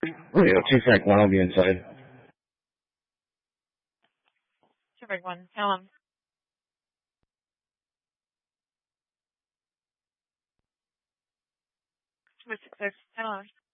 Radio 2 Frank 1 will be inside. 2 Frank 1, tell him. 266, tell him.